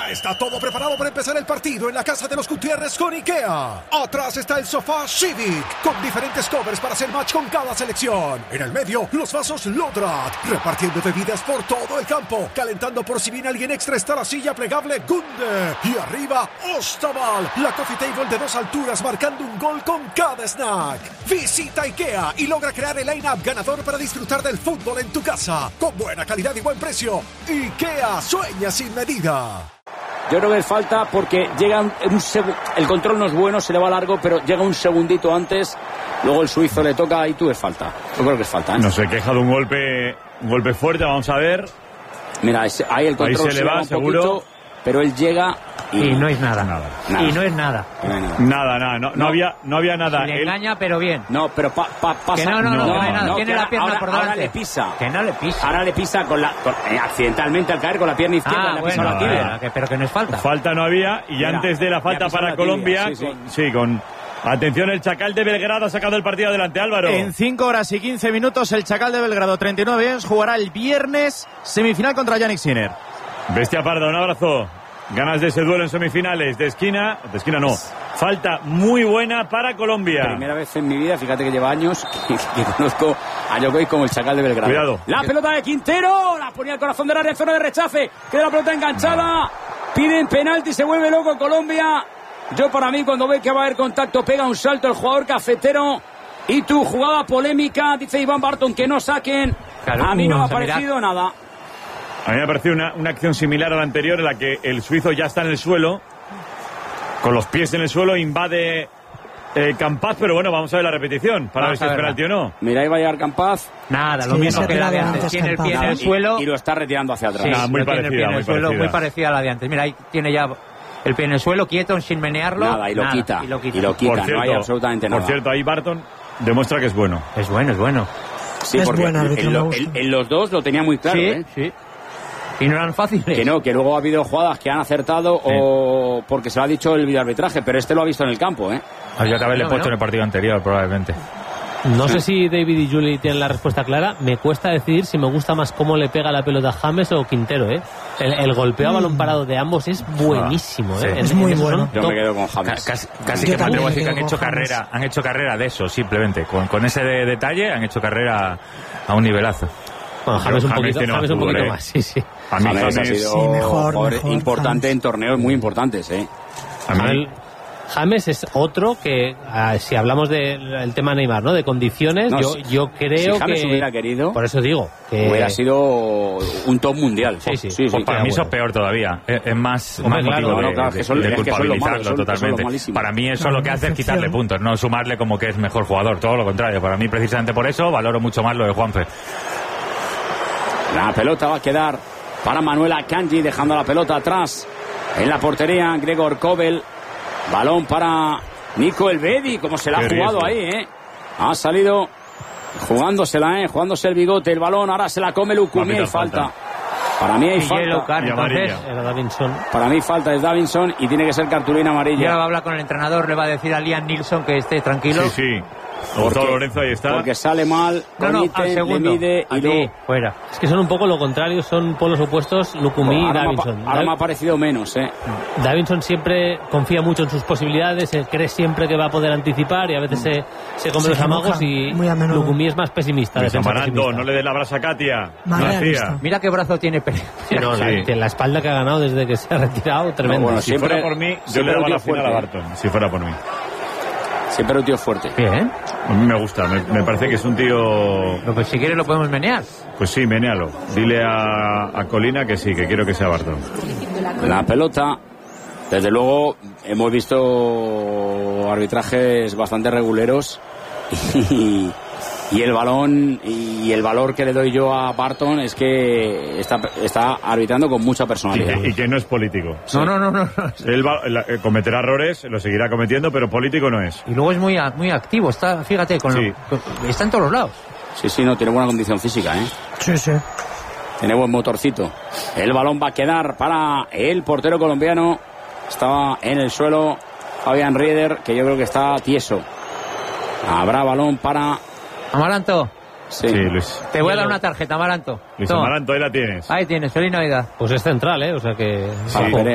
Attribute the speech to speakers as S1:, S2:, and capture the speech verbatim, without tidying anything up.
S1: Ya está todo preparado para empezar el partido en la casa de los Gutiérrez con IKEA. Atrás está el sofá Civic, con diferentes covers para hacer match con cada selección. En el medio, los vasos Lodrat, repartiendo bebidas por todo el campo. Calentando por si viene alguien extra está la silla plegable Gunde. Y arriba, Ostaval, la coffee table de dos alturas marcando un gol con cada snack. Visita IKEA y logra crear el line-up ganador para disfrutar del fútbol en tu casa. Con buena calidad y buen precio. IKEA, sueña sin medida.
S2: Yo creo que es falta porque llega un, un seg- el control no es bueno, se le va largo, pero llega un segundito antes, luego el suizo le toca y tú es falta. Yo creo que es falta, ¿eh?
S3: No se queja de un golpe, un golpe fuerte, vamos a ver.
S2: Mira, ese, ahí el control
S3: ahí se le va,
S2: un
S3: seguro.
S2: Poquito, pero él llega y,
S4: y no es nada.
S3: Nada.
S4: nada. Y no es nada.
S2: No, no.
S3: Nada, nada, no, no, no había, no había nada.
S4: Le
S3: Él...
S4: engaña, pero bien.
S2: No, pero pa, pa, pasa.
S4: Que no, no, no, no, no, hay nada.
S2: no,
S4: Tiene
S2: que
S4: la
S2: ahora-
S4: pierna
S2: ahora,
S4: por delante.
S2: Ahora le pisa.
S4: Que no le pisa.
S2: Ahora le pisa con la, con, eh, accidentalmente al caer con la pierna izquierda.
S4: Ah,
S2: le ha
S4: bueno,
S2: pisado la tibia.
S4: bueno, que- pero que no es falta.
S3: Falta no había y
S2: Mira,
S3: antes de la
S2: le ha
S3: falta
S2: pisado
S3: para
S2: la tibia,
S3: Colombia,
S2: sí, sí.
S3: con, sí, con atención el Chacal de Belgrado ha sacado el partido adelante, Álvaro.
S5: En cinco horas y quince minutos el Chacal de Belgrado, treinta y nueve años, jugará el viernes semifinal contra Yannick Sinner.
S3: Bestia Pardo, un abrazo. Ganas de ese duelo en semifinales de esquina, de esquina no. Falta muy buena para Colombia.
S2: Primera vez en mi vida, fíjate que lleva años que, que conozco a Djokovic como el Chacal de Belgrado.
S3: Cuidado.
S2: La pelota de Quintero, la ponía al corazón del área en zona de rechace, queda la pelota enganchada, piden penalti, se vuelve loco Colombia. Yo para mí cuando ve que va a haber contacto pega un salto el jugador cafetero. Y tu jugada polémica, dice Iván Barton que no saquen.
S4: Claro,
S2: a mí no me ha
S4: vamos a mirar.
S2: parecido nada.
S3: A mí me ha parecido una, una acción similar a la anterior en la que el suizo ya está en el suelo, con los pies en el suelo, invade eh, Campaz, pero bueno, vamos a ver la repetición para
S4: Vamos
S3: ver si
S4: a
S3: es
S4: verla.
S3: penalti o no.
S2: Mira, ahí va a llegar Campaz.
S4: Nada,
S6: Es
S4: lo
S6: que
S4: mismo
S6: se
S4: que la de
S6: tiraba
S4: antes.
S6: antes
S4: Tiene el pie en
S6: Campaz.
S4: el suelo.
S2: Y, y lo está retirando hacia atrás.
S4: Sí,
S3: Ah, muy
S4: lo tiene el
S3: parecida,
S4: pie en el
S3: muy
S4: suelo,
S3: parecida.
S4: muy parecida a la de antes. Mira, ahí tiene ya el pie en el suelo, quieto, sin menearlo.
S2: Nada, y lo quita.
S4: Y lo quita.
S2: Y lo quita.
S3: Por
S2: no
S3: cierto,
S2: hay absolutamente nada.
S3: por cierto, ahí Barton demuestra que es bueno.
S4: Es bueno, es bueno.
S2: Sí,
S6: Es
S2: porque
S6: buen árbitro,
S2: en,
S6: me
S2: lo-
S6: gusta.
S2: en- en los dos lo tenía muy claro,
S4: sí,
S2: ¿eh?
S4: sí. Y no eran fáciles.
S2: Que no, que luego ha habido jugadas que han acertado o porque se lo ha dicho el videoarbitraje, pero este lo ha visto en el campo, ¿eh?
S7: Habría que haberle
S4: Bueno,
S7: puesto
S4: bueno.
S7: en el partido anterior, probablemente.
S8: No sé si David y Julie tienen la respuesta clara. Me cuesta decidir si me gusta más cómo le pega la pelota a James o Quintero, ¿eh? El, el golpeo a balón parado de ambos es buenísimo,
S7: Sí.
S8: ¿eh?
S6: Es
S8: En-
S6: muy
S8: en esos
S6: bueno.
S8: son
S2: Yo
S8: top.
S2: me quedo con
S7: Ca-
S2: James.
S7: Casi, casi
S6: Yo
S7: que me atrevo a
S6: también
S7: decir que
S6: me
S7: han
S6: quedo
S7: hecho
S6: con James.
S7: carrera, han hecho carrera de eso, simplemente. Con, con ese de- detalle han hecho carrera a un nivelazo.
S8: Bueno, James un
S3: James
S8: poquito,
S3: tiene
S8: James un
S3: más
S8: poquito
S3: fútbol, ¿eh?
S8: más, sí, sí.
S3: A mí
S2: James ha
S3: James,
S2: sido
S6: Sí, mejor,
S2: jugador
S6: mejor,
S2: importante
S6: James.
S2: en torneos muy importantes, ¿eh?
S3: a mí-
S8: James- James es otro que, ah, si hablamos del tema Neymar, ¿no? De condiciones,
S2: No,
S8: yo,
S2: si-
S8: yo creo
S2: si James
S8: que...
S2: hubiera querido,
S8: Por eso digo que...
S2: hubiera sido un top mundial.
S8: Sí, sí.
S2: sí,
S7: Pues para mí
S8: bueno.
S7: eso es peor todavía. Es, es más,
S8: Hombre,
S7: más
S8: claro,
S7: motivo
S2: no,
S7: de,
S2: claro, que
S7: de-
S2: son-
S7: de
S2: es que son los malos,
S7: culpabilizarlo
S2: son- son los
S7: totalmente.
S2: malísimos.
S7: Para mí eso
S6: Claro,
S7: lo que hace es
S6: excepción.
S7: quitarle puntos, no sumarle como que es mejor jugador. Todo lo contrario. Para mí, precisamente por eso, valoro mucho más lo de Juanfe.
S2: La pelota va a quedar para Manuel Akanji, dejando la pelota atrás en la portería. Gregor Kobel. Balón para Nico Elvedi, como se la ha
S3: Qué
S2: jugado
S3: riesgo.
S2: ahí, ¿eh? Ha salido jugándosela, ¿eh? Jugándose el bigote, el balón. Ahora se la come Lukumi
S3: Va a
S2: y
S3: pitar
S2: falta.
S3: falta.
S2: Para mí hay
S4: Y yellow
S2: falta.
S4: card,
S3: Y
S4: entonces.
S3: amarilla.
S8: Era Davinson.
S2: Para mí falta es Davinson y tiene que ser cartulina
S4: Y ahora va a
S2: amarilla.
S4: hablar con el entrenador, le va a decir a Liam Nilsson que esté tranquilo.
S3: Sí, sí. Gustavo Lorenzo ahí está.
S2: Porque sale mal,
S4: No, no,
S2: comite,
S4: al
S2: le
S4: segundo.
S2: mide y
S4: Aquí,
S2: luego...
S4: fuera.
S8: Es que son un poco lo contrario, son polos opuestos, Lukumi y
S2: ahora, me ha,
S8: Davinson.
S2: pa- ahora me ha parecido menos, ¿eh?
S8: Davinson siempre confía mucho en sus posibilidades, eh, cree siempre que va a poder anticipar y a veces se, se come
S6: Se
S8: los amagos
S6: equivoca
S8: y
S6: muy a menudo.
S8: Lukumi es más pesimista.
S3: Luis
S8: defensa
S3: Amarando,
S8: pesimista.
S3: no le des la brasa a Katia.
S6: Más
S3: No hacía.
S6: realista.
S4: Mira qué brazo tiene Pérez.
S8: Sí, no, la,
S3: Sí.
S8: que la espalda que ha ganado desde que se ha retirado, tremendo.
S2: bueno,
S3: Si
S2: Siempre-
S3: fuera por mí, yo
S2: siempre
S3: le daba
S2: un tío
S3: la final a
S2: fuerte,
S3: Barton. Si fuera por mí.
S2: Siempre un tío fuerte.
S4: Bien.
S3: A mí me gusta, me, me parece que es un tío...
S4: Pero pues si quieres lo podemos menear.
S3: Pues sí, menéalo. Dile a, a Colina que sí, que quiero que sea Barton.
S2: La pelota, desde luego, hemos visto arbitrajes bastante reguleros y, y el balón y el valor que le doy yo a Barton es que está, está arbitrando con mucha
S3: Y
S2: personalidad.
S3: que, y que no es político.
S4: No, no, no, no.
S3: Él va, la- eh, cometerá errores, lo seguirá cometiendo, pero político no es.
S4: Y luego es muy, a- muy activo. Está, fíjate, con
S3: Sí.
S4: lo- con- está en todos los lados.
S2: Sí, sí, no, tiene buena condición física, ¿eh?
S6: Sí, sí.
S2: Tiene buen motorcito. El balón va a quedar para el portero colombiano. Estaba en el suelo Fabián Rieder, que yo creo que está tieso. Habrá balón para...
S4: Amaranto,
S2: Sí,
S3: Sí, Luis.
S4: te voy a dar una tarjeta, Amaranto.
S3: Luis
S4: Toma.
S3: Amaranto, ahí la tienes.
S4: Ahí tienes, feliz Navidad.
S8: Pues es central, ¿eh? O sea que...
S2: para
S3: Sí.
S2: Perea.